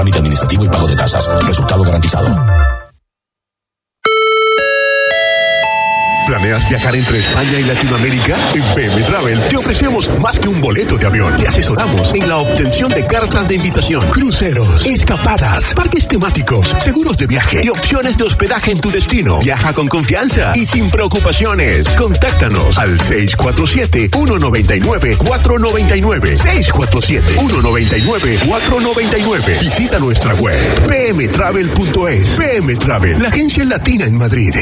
Trámite administrativo y pago de tasas. Resultado garantizado. ¿Planeas viajar entre España y Latinoamérica? En PM Travel te ofrecemos más que un boleto de avión. Te asesoramos en la obtención de cartas de invitación, cruceros, escapadas, parques temáticos, seguros de viaje y opciones de hospedaje en tu destino. Viaja con confianza y sin preocupaciones. Contáctanos al 647-199-499. 647-199-499. Visita nuestra web pmtravel.es. PM Travel, la agencia latina en Madrid.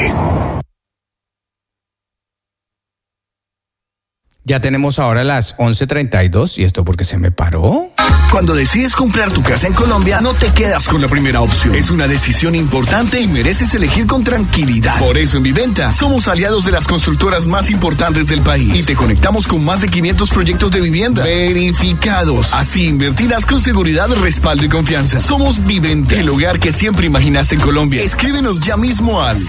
Ya tenemos ahora las 11:32. ¿Y esto porque se me paró? Cuando decides comprar tu casa en Colombia, no te quedas con la primera opción. Es una decisión importante y mereces elegir con tranquilidad. Por eso en Viventa somos aliados de las constructoras más importantes del país y te conectamos con más de 500 proyectos de vivienda verificados. Así invertirás con seguridad, respaldo y confianza. Somos Viventa, el hogar que siempre imaginaste en Colombia. Escríbenos ya mismo al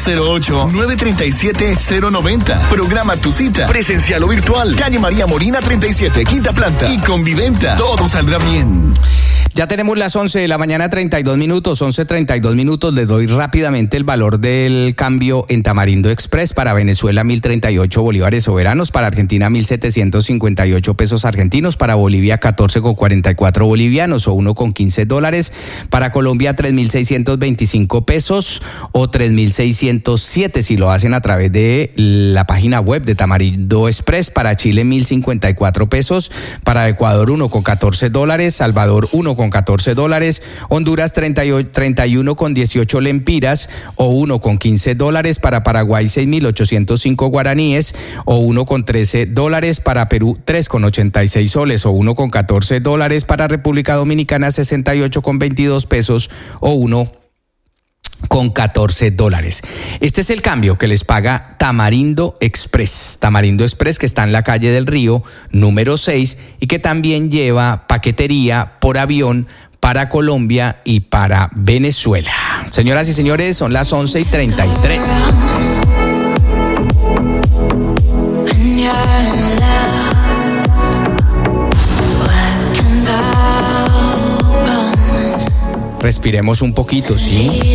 608-937-090. Programa tu cita, presencial o virtual. Calle María Molina 37, quinta planta. Y con Viventa, todo saldrá bien. Ya tenemos las 11 de la mañana, 32 minutos, 11:32 minutos. Les doy rápidamente el valor del cambio en Tamarindo Express. Para Venezuela, 1.038 bolívares soberanos. Para Argentina, 1.758 pesos argentinos. Para Bolivia, 14,44 bolivianos o $1,15. Para Colombia, 3.625 pesos o 3.607 si lo hacen a través de la página web de Tamarindo Express. Para Chile, 1.054 pesos. Para Ecuador, $1,14. Salvador, $1,14, Honduras 31,18 lempiras o $1,15, para Paraguay 6.805 guaraníes o $1,13, para Perú 3,86 soles o $1,14, para República Dominicana 68,22 pesos o $1,14. Este es el cambio que les paga Tamarindo Express. Tamarindo Express, que está en la calle del Río, número 6, y que también lleva paquetería por avión para Colombia y para Venezuela. Señoras y señores, son las 11:33. Respiremos un poquito, ¿sí?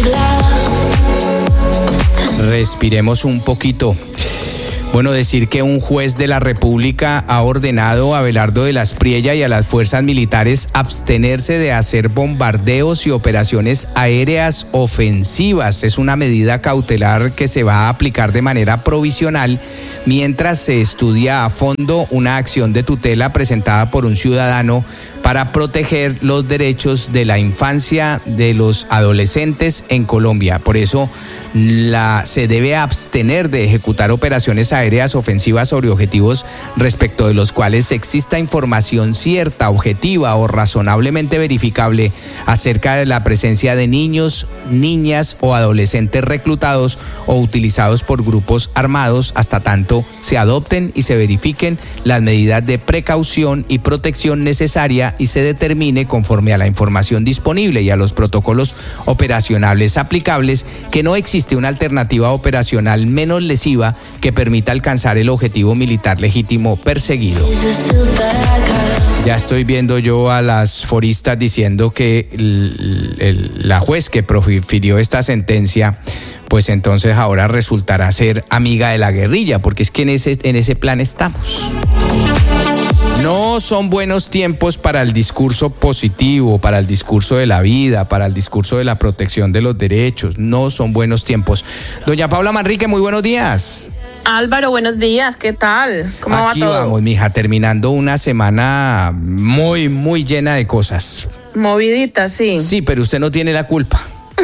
Respiremos un poquito. Bueno, decir que un juez de la República ha ordenado a Abelardo de la Espriella y a las fuerzas militares abstenerse de hacer bombardeos y operaciones aéreas ofensivas. Es una medida cautelar que se va a aplicar de manera provisional mientras se estudia a fondo una acción de tutela presentada por un ciudadano para proteger los derechos de la infancia de los adolescentes en Colombia. Por eso se debe abstener de ejecutar operaciones aéreas ofensivas sobre objetivos respecto de los cuales exista información cierta, objetiva o razonablemente verificable acerca de la presencia de niños, niñas o adolescentes reclutados o utilizados por grupos armados, hasta tanto se adopten y se verifiquen las medidas de precaución y protección necesaria y se determine, conforme a la información disponible y a los protocolos operacionales aplicables, que no existe una alternativa operacional menos lesiva que permita alcanzar el objetivo militar legítimo perseguido. Ya estoy viendo yo a las foristas diciendo que la juez que profirió esta sentencia, pues entonces ahora resultará ser amiga de la guerrilla, porque es que en ese plan estamos. No son buenos tiempos para el discurso positivo, para el discurso de la vida, para el discurso de la protección de los derechos. No son buenos tiempos. Doña Paula Manrique, muy buenos días. Álvaro, buenos días, ¿qué tal? ¿Cómo va todo? Aquí vamos, mija, terminando una semana muy, muy llena de cosas. Movidita, sí. Sí, pero usted no tiene la culpa.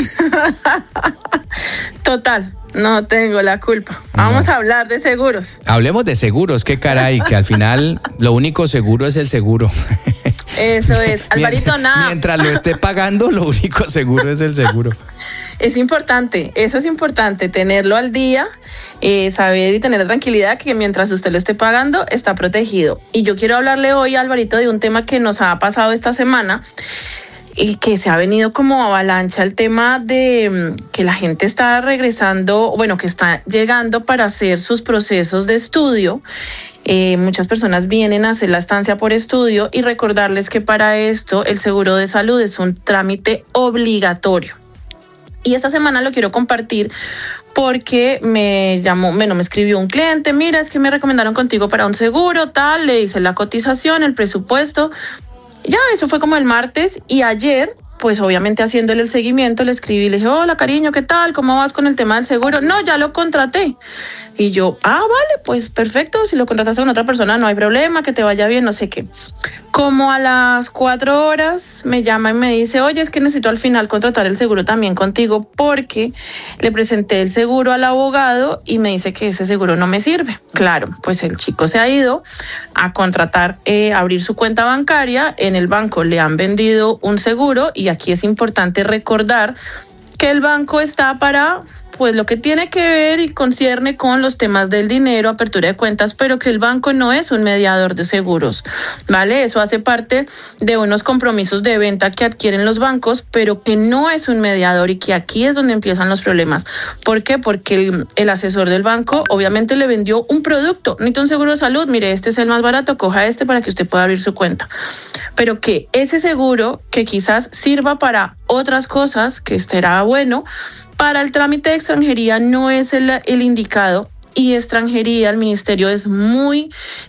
Total, no tengo la culpa. Vamos a hablar de seguros. Hablemos de seguros, qué caray, que al final lo único seguro es el seguro. Eso es, Alvarito, nada. Mientras lo esté pagando, lo único seguro es el seguro. Es importante, eso es importante, tenerlo al día, saber y tener la tranquilidad que mientras usted lo esté pagando, está protegido. Y yo quiero hablarle hoy, Alvarito, de un tema que nos ha pasado esta semana. y que se ha venido como avalancha el tema de que la gente está regresando, bueno, que está llegando para hacer sus procesos de estudio. Muchas personas vienen a hacer la estancia por estudio y recordarles que para esto el seguro de salud es un trámite obligatorio. Y esta semana lo quiero compartir porque me escribió un cliente, mira, es que me recomendaron contigo para un seguro, tal, le hice la cotización, el presupuesto. Ya, eso fue como el martes y ayer, pues obviamente haciéndole el seguimiento, le escribí y le dije, hola cariño, ¿qué tal? ¿Cómo vas con el tema del seguro? No, ya lo contraté. Y yo, vale, pues perfecto, si lo contrataste con otra persona no hay problema, que te vaya bien, no sé qué. Como a las 4 horas me llama y me dice, oye, es que necesito al final contratar el seguro también contigo porque le presenté el seguro al abogado y me dice que ese seguro no me sirve. Claro, pues el chico se ha ido a contratar, abrir su cuenta bancaria, en el banco le han vendido un seguro y aquí es importante recordar que el banco está para pues lo que tiene que ver y concierne con los temas del dinero, apertura de cuentas, pero que el banco no es un mediador de seguros, ¿vale? Eso hace parte de unos compromisos de venta que adquieren los bancos, pero que no es un mediador y que aquí es donde empiezan los problemas. ¿Por qué? Porque el asesor del banco obviamente le vendió un producto, necesita un seguro de salud, mire, este es el más barato, coja este para que usted pueda abrir su cuenta. Pero que ese seguro que quizás sirva para otras cosas, que estará bueno, para el trámite de extranjería no es el indicado y extranjería, el ministerio es muy,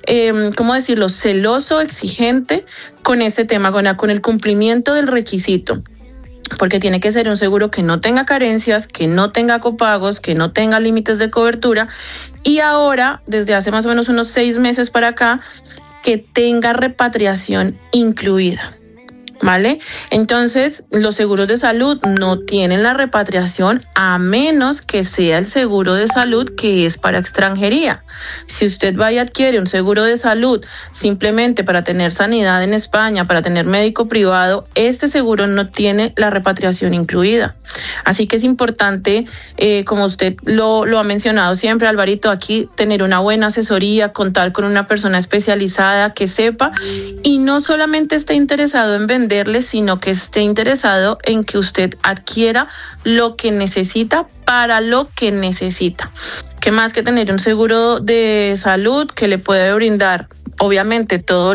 ¿cómo decirlo?, celoso, exigente con este tema, con el cumplimiento del requisito. Porque tiene que ser un seguro que no tenga carencias, que no tenga copagos, que no tenga límites de cobertura y ahora, desde hace más o menos unos 6 meses para acá, que tenga repatriación incluida. ¿Vale? Entonces, los seguros de salud no tienen la repatriación a menos que sea el seguro de salud que es para extranjería. Si usted va y adquiere un seguro de salud simplemente para tener sanidad en España, para tener médico privado, este seguro no tiene la repatriación incluida. Así que es importante, como usted lo ha mencionado siempre, Alvarito, aquí tener una buena asesoría, contar con una persona especializada que sepa y no solamente esté interesado en vender, sino que esté interesado en que usted adquiera lo que necesita para lo que necesita. ¿Qué más que tener un seguro de salud que le puede brindar? Obviamente todos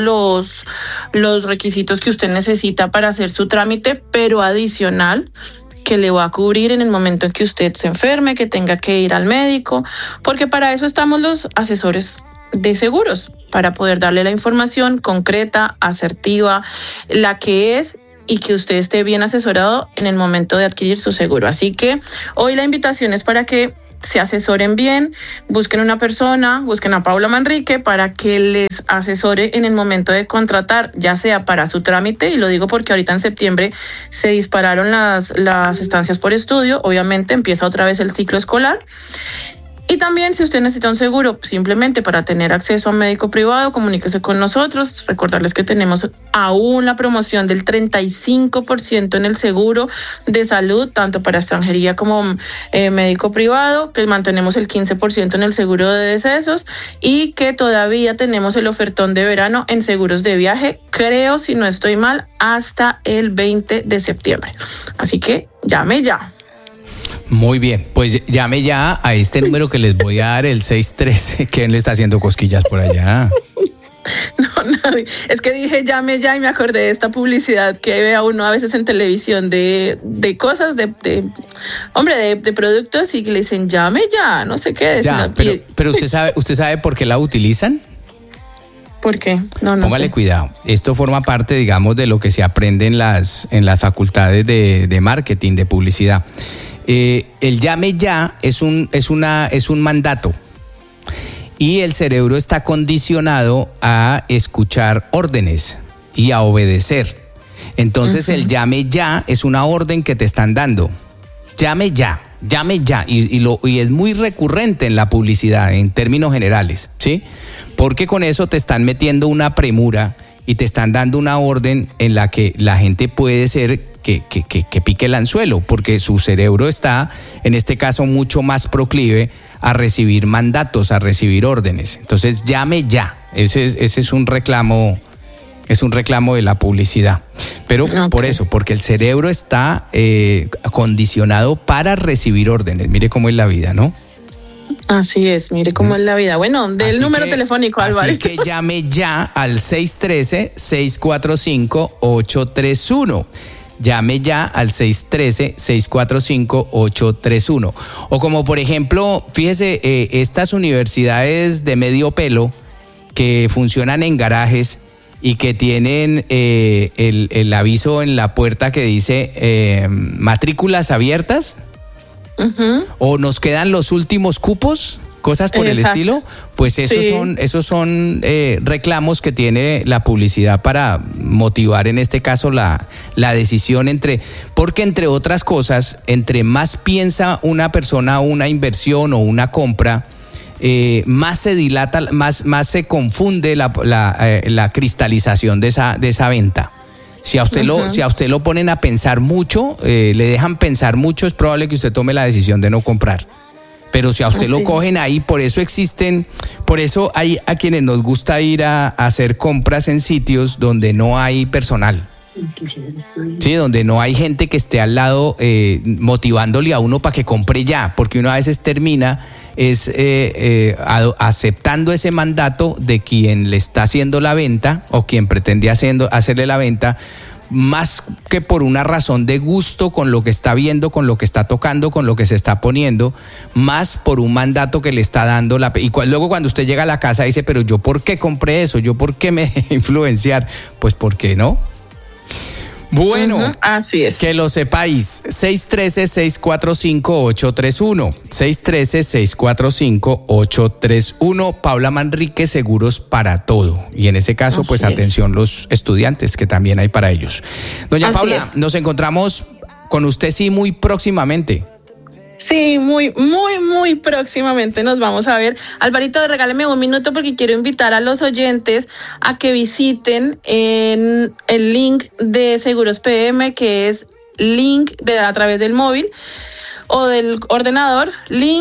los requisitos que usted necesita para hacer su trámite, pero adicional que le va a cubrir en el momento en que usted se enferme, que tenga que ir al médico, porque para eso estamos los asesores de seguros, para poder darle la información concreta, asertiva, la que es y que usted esté bien asesorado en el momento de adquirir su seguro. Así que hoy la invitación es para que se asesoren bien, busquen una persona, busquen a Paula Manrique para que les asesore en el momento de contratar, ya sea para su trámite, y lo digo porque ahorita en septiembre se dispararon las estancias por estudio, obviamente empieza otra vez el ciclo escolar. Y también si usted necesita un seguro simplemente para tener acceso a médico privado, comuníquese con nosotros. Recordarles que tenemos aún la promoción del 35% en el seguro de salud, tanto para extranjería como médico privado, que mantenemos el 15% en el seguro de decesos y que todavía tenemos el ofertón de verano en seguros de viaje, creo, si no estoy mal, hasta el 20 de septiembre. Así que llame ya. Muy bien, pues llame ya a este número que les voy a dar, el 613. ¿Quién le está haciendo cosquillas por allá? No, nadie. Es que dije llame ya y me acordé de esta publicidad que ve a uno a veces en televisión de cosas, de productos y que le dicen llame ya, no sé qué. Ya, pero ¿usted sabe por qué la utilizan? ¿Por qué? No Póngale sé. cuidado. Esto forma parte, digamos, de lo que se aprende en las facultades de marketing, de publicidad. El llame ya es un mandato y el cerebro está condicionado a escuchar órdenes y a obedecer. Entonces el llame ya es una orden que te están dando. Llame ya y es muy recurrente en la publicidad en términos generales, ¿sí? Porque con eso te están metiendo una premura y te están dando una orden en la que la gente puede ser que pique el anzuelo, porque su cerebro está, en este caso, mucho más proclive a recibir mandatos, a recibir órdenes. Entonces, llame ya. Ese es un reclamo Es un reclamo de la publicidad. Pero por eso, porque el cerebro está acondicionado para recibir órdenes. Mire cómo es la vida, ¿no? Así es, mire cómo es la vida. Bueno, del número telefónico, Álvaro. Así que llame ya al 613-645-831. Llame ya al 613-645-831. O como por ejemplo, fíjese, estas universidades de medio pelo que funcionan en garajes y que tienen el aviso en la puerta que dice matrículas abiertas. Uh-huh. O nos quedan los últimos cupos, cosas por el estilo, pues esos son reclamos que tiene la publicidad para motivar en este caso la decisión porque entre otras cosas, entre más piensa una persona una inversión o una compra, más se dilata, más se confunde la cristalización de esa venta. Si a usted lo ponen a pensar mucho, le dejan pensar mucho, es probable que usted tome la decisión de no comprar. Pero si a usted lo cogen ahí, por eso hay a quienes nos gusta ir a hacer compras en sitios donde no hay personal. Sí, donde no hay gente que esté al lado motivándole a uno para que compre ya, porque uno a veces termina aceptando ese mandato de quien le está haciendo la venta o quien pretende hacerle la venta, más que por una razón de gusto con lo que está viendo, con lo que está tocando, con lo que se está poniendo, más por un mandato que le está dando luego cuando usted llega a la casa dice, pero yo ¿por qué compré eso? ¿Yo por qué me dejé influenciar? Pues ¿por qué no? Bueno, así es. Que lo sepáis, 613-645-831, 613-645-831, Paula Manrique, seguros para todo. Y en ese caso, pues atención los estudiantes, que también hay para ellos. Doña Paula, nos encontramos con usted muy próximamente. Sí, muy próximamente nos vamos a ver. Alvarito, regáleme un minuto porque quiero invitar a los oyentes a que visiten en el link de Seguros PM, que es link a través del móvil o del ordenador,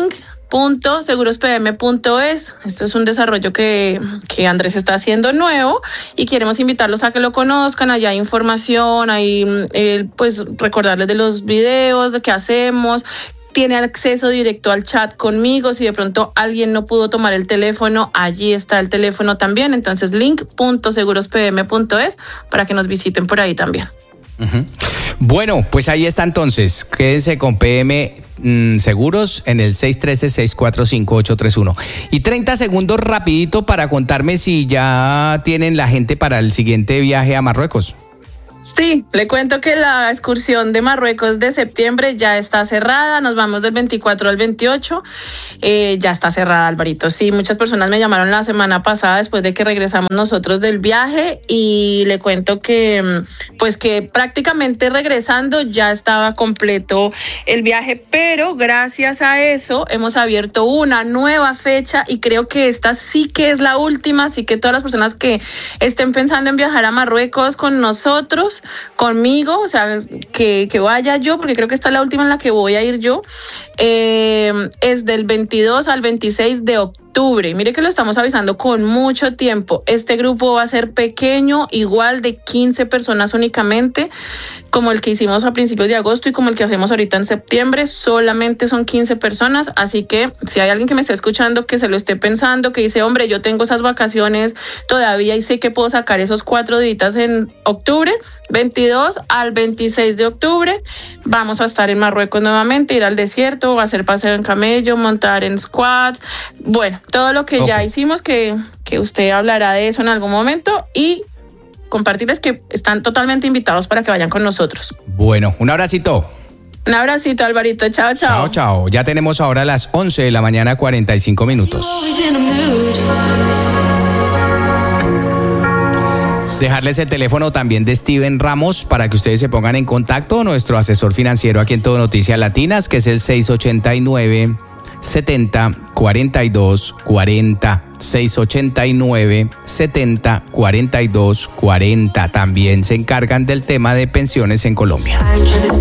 link.segurospm.es. Esto es un desarrollo que Andrés está haciendo nuevo y queremos invitarlos a que lo conozcan. Allá hay información, hay pues recordarles de los videos, de qué hacemos. Tiene acceso directo al chat conmigo. Si de pronto alguien no pudo tomar el teléfono, allí está el teléfono también. Entonces, link.segurospm.es para que nos visiten por ahí también. Uh-huh. Bueno, pues ahí está entonces. Quédense con PM Seguros en el 613-645-831. Y 30 segundos rapidito para contarme si ya tienen la gente para el siguiente viaje a Marruecos. Sí, le cuento que la excursión de Marruecos de septiembre ya está cerrada. Nos vamos del 24 al 28. Ya está cerrada, Alvarito. Sí, muchas personas me llamaron la semana pasada después de que regresamos nosotros del viaje y le cuento que prácticamente regresando ya estaba completo el viaje, pero gracias a eso hemos abierto una nueva fecha y creo que esta sí que es la última. Así que todas las personas que estén pensando en viajar a Marruecos con nosotros, conmigo, o sea, que vaya yo, porque creo que esta es la última en la que voy a ir yo, es del 22 al 26 de octubre. Mire que lo estamos avisando con mucho tiempo. Este grupo va a ser pequeño, igual de 15 personas únicamente, como el que hicimos a principios de agosto y como el que hacemos ahorita en septiembre. Solamente son 15 personas, así que si hay alguien que me está escuchando que se lo esté pensando, que dice, hombre, yo tengo esas vacaciones todavía y sé que puedo sacar esos 4 días en octubre, 22 al 26 de octubre, vamos a estar en Marruecos nuevamente, ir al desierto, hacer paseo en camello, montar en squad, bueno, todo lo que ya hicimos, que usted hablará de eso en algún momento, y compartirles que están totalmente invitados para que vayan con nosotros. Bueno, un abracito. Un abracito, Alvarito. Chao, chao. Chao, chao. Ya tenemos ahora las 11 de la mañana, 45 minutos. Dejarles el teléfono también de Steven Ramos para que ustedes se pongan en contacto, nuestro asesor financiero aquí en Todo Noticias Latinas, que es el 689 70 42 40, 689 70 42 40. También se encargan del tema de pensiones en Colombia.